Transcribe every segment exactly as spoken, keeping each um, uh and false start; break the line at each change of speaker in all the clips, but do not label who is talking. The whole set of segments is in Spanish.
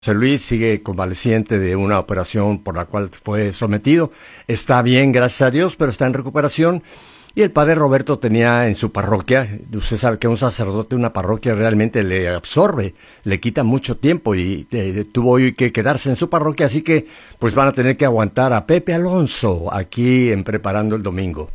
José Luis sigue convaleciente de una operación por la cual fue sometido. Está bien, gracias a Dios, pero está en recuperación. Y el padre Roberto tenía en su parroquia, usted sabe que un sacerdote de una parroquia realmente le absorbe, le quita mucho tiempo y eh, tuvo hoy que quedarse en su parroquia, así que pues van a tener que aguantar a Pepe Alonso aquí en Preparando el Domingo.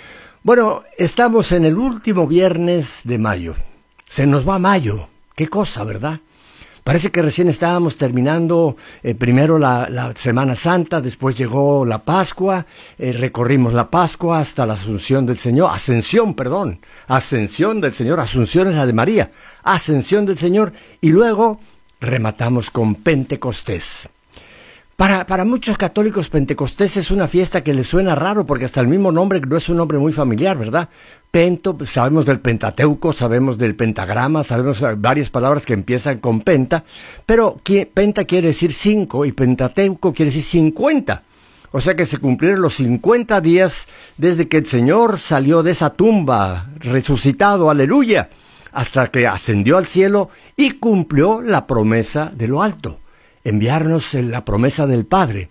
Bueno, estamos en el último viernes de mayo. Se nos va mayo. Qué cosa, ¿verdad? Parece que recién estábamos terminando eh, primero la, la Semana Santa, después llegó la Pascua, eh, recorrimos la Pascua hasta la Asunción del Señor, Ascensión, perdón, Ascensión del Señor, Asunción es la de María, Ascensión del Señor, y luego rematamos con Pentecostés. Para, para muchos católicos, Pentecostés es una fiesta que les suena raro, porque hasta el mismo nombre no es un nombre muy familiar, ¿verdad? Pento, pues sabemos del Pentateuco, sabemos del pentagrama, sabemos varias palabras que empiezan con penta, pero penta quiere decir cinco y Pentateuco quiere decir cincuenta. O sea que se cumplieron los cincuenta días desde que el Señor salió de esa tumba, resucitado, aleluya, hasta que ascendió al cielo y cumplió la promesa de lo alto, enviarnos la promesa del Padre.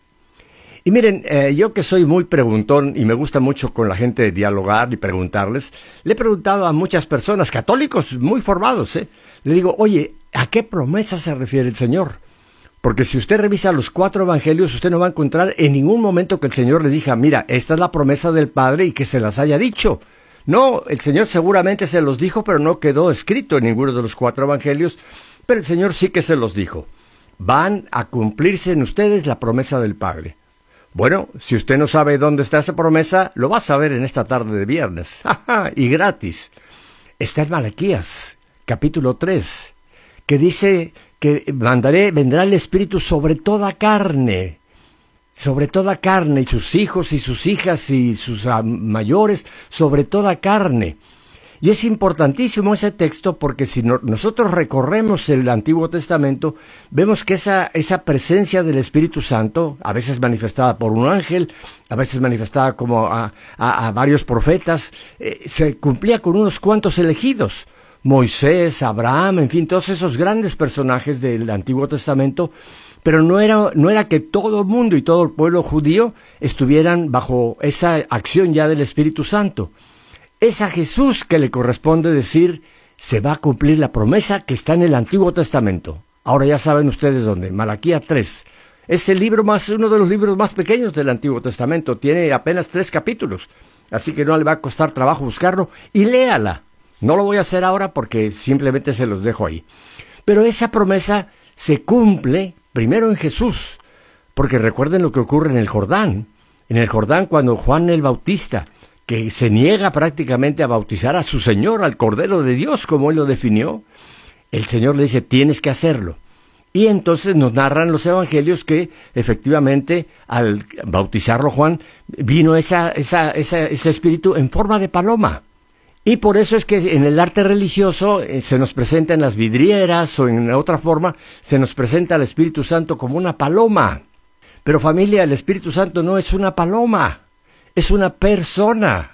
Y miren, eh, yo que soy muy preguntón y me gusta mucho con la gente dialogar y preguntarles, le he preguntado a muchas personas, católicos muy formados, ¿eh? Le digo, oye, ¿a qué promesa se refiere el Señor? Porque si usted revisa los cuatro evangelios, usted no va a encontrar en ningún momento que el Señor les diga, mira, esta es la promesa del Padre y que se las haya dicho. No, el Señor seguramente se los dijo, pero no quedó escrito en ninguno de los cuatro evangelios, pero el Señor sí que se los dijo. Van a cumplirse en ustedes la promesa del Padre. Bueno, si usted no sabe dónde está esa promesa, lo va a saber en esta tarde de viernes. Y gratis. Está en Malaquías, capítulo tres, que dice que mandaré, vendrá el Espíritu sobre toda carne, sobre toda carne, y sus hijos y sus hijas y sus uh, mayores, sobre toda carne. Y es importantísimo ese texto porque si no, nosotros recorremos el Antiguo Testamento, vemos que esa, esa presencia del Espíritu Santo, a veces manifestada por un ángel, a veces manifestada como a, a, a varios profetas, eh, se cumplía con unos cuantos elegidos. Moisés, Abraham, en fin, todos esos grandes personajes del Antiguo Testamento, pero no era, no era que todo el mundo y todo el pueblo judío estuvieran bajo esa acción ya del Espíritu Santo. Es a Jesús que le corresponde decir, se va a cumplir la promesa que está en el Antiguo Testamento. Ahora ya saben ustedes dónde, Malaquías tres. Es el libro más, uno de los libros más pequeños del Antiguo Testamento, tiene apenas tres capítulos, así que no le va a costar trabajo buscarlo, y léala. No lo voy a hacer ahora porque simplemente se los dejo ahí. Pero esa promesa se cumple primero en Jesús, porque recuerden lo que ocurre en el Jordán. En el Jordán cuando Juan el Bautista, que se niega prácticamente a bautizar a su Señor, al Cordero de Dios, como Él lo definió, el Señor le dice, tienes que hacerlo. Y entonces nos narran los evangelios que efectivamente al bautizarlo Juan, vino esa, esa, esa, ese espíritu en forma de paloma. Y por eso es que en el arte religioso eh, se nos presenta en las vidrieras o en otra forma, se nos presenta al Espíritu Santo como una paloma. Pero familia, el Espíritu Santo no es una paloma. Es una persona,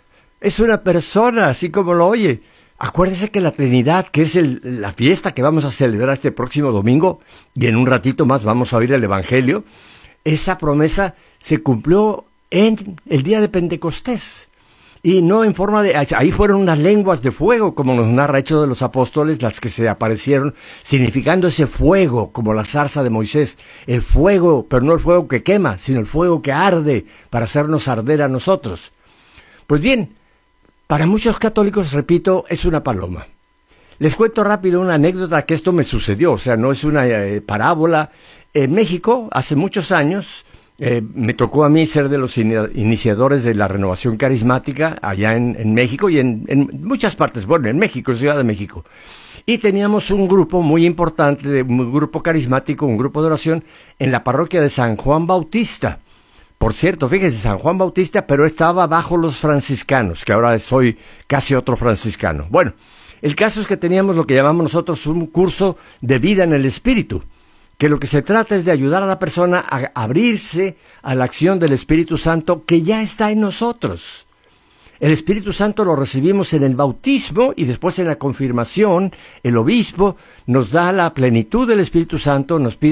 es una persona, así como lo oye. Acuérdese que la Trinidad, que es el, la fiesta que vamos a celebrar este próximo domingo, y en un ratito más vamos a oír el Evangelio, esa promesa se cumplió en el día de Pentecostés. Y no en forma de, ahí fueron unas lenguas de fuego, como nos narra Hechos de los Apóstoles, las que se aparecieron, significando ese fuego, como la zarza de Moisés. El fuego, pero no el fuego que quema, sino el fuego que arde, para hacernos arder a nosotros. Pues bien, para muchos católicos, repito, es una paloma. Les cuento rápido una anécdota que esto me sucedió, o sea, no es una eh, parábola. En México, hace muchos años, Eh, me tocó a mí ser de los iniciadores de la renovación carismática allá en, en México y en, en muchas partes, bueno, en México, Ciudad de México. Y teníamos un grupo muy importante, de, un grupo carismático, un grupo de oración en la parroquia de San Juan Bautista. Por cierto, fíjense, San Juan Bautista, pero estaba bajo los franciscanos, que ahora soy casi otro franciscano. Bueno, el caso es que teníamos lo que llamamos nosotros un curso de vida en el Espíritu, que lo que se trata es de ayudar a la persona a abrirse a la acción del Espíritu Santo que ya está en nosotros. El Espíritu Santo lo recibimos en el bautismo y después en la confirmación. El obispo nos da la plenitud del Espíritu Santo, nos pide